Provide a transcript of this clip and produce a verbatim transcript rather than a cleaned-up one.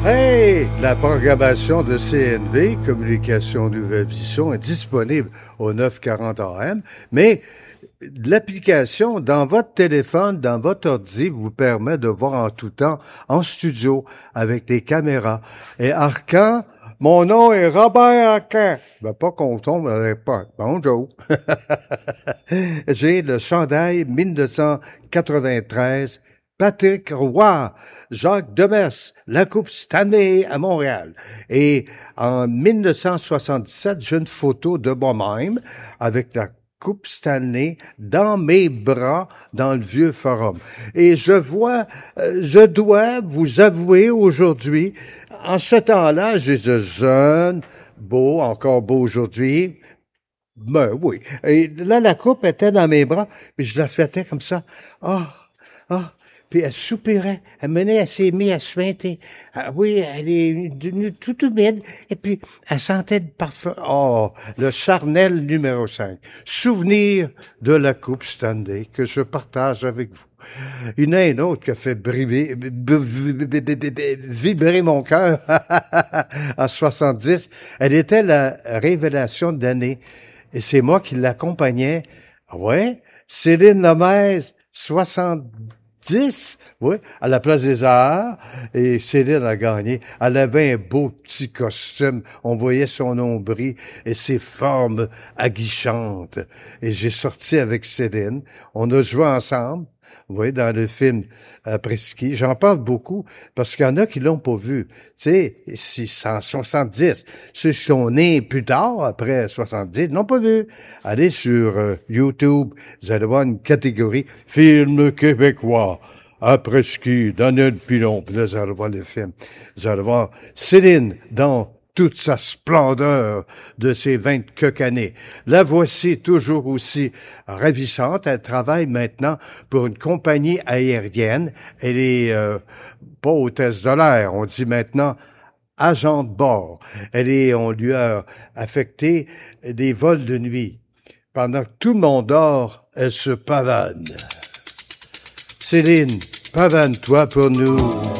Hey! La programmation de C N V, Communication Nouvelle Vision, est disponible au neuf cent quarante A M, mais l'application dans votre téléphone, dans votre ordi, vous permet de voir en tout temps, en studio, avec des caméras. Et Arcan, mon nom est Robert Arcan. Ben, pas qu'on tombe à l'époque. Bonjour. J'ai le chandail mille neuf cent quatre-vingt-treize, Patrick Roy, Jacques Demers, la Coupe Stanley à Montréal. Et en mille neuf cent soixante-dix-sept, j'ai une photo de moi-même avec la Coupe Stanley dans mes bras dans le vieux forum. Et je vois, euh, je dois vous avouer aujourd'hui, en ce temps-là, j'étais jeune, beau, encore beau aujourd'hui. Ben oui. Et là, la coupe était dans mes bras, puis je la flattais comme ça. Ah, ah. Puis elle soupirait. Elle menait, elle s'est mise à suinter. Ah, oui, elle est devenue toute humide. Et puis, elle sentait le parfum. Oh, le charnel numéro cinq. Souvenir de la Coupe Stanley que je partage avec vous. Il y en a une autre qui a fait briver, vibrer mon cœur en soixante-dix. Elle était la révélation de l'année. Et c'est moi qui l'accompagnais. Ouais, Céline Lemez, soixante-dix, oui, à la Place des Arts, et Céline a gagné. Elle avait un beau petit costume, on voyait son nombril et ses formes aguichantes. Et j'ai sorti avec Céline, on a joué ensemble, vous voyez, dans le film Après-ski. J'en parle beaucoup parce qu'il y en a qui l'ont pas vu. Tu sais, c'est en soixante-dix. Ceux qui sont nés plus tard, après soixante-dix, n'ont pas vu. Allez sur euh, YouTube, vous allez voir une catégorie film québécois. Après-ski, Daniel Pilon. Puis là, vous allez voir le film. Vous allez voir Céline dans toute sa splendeur de ses vingt quelques années. La voici toujours aussi ravissante. Elle travaille maintenant pour une compagnie aérienne. Elle est euh, pas hôtesse de l'air, on dit maintenant agent de bord. Elle est, on lui a affecté des vols de nuit. Pendant que tout le monde dort, elle se pavane. Céline, pavane-toi pour nous.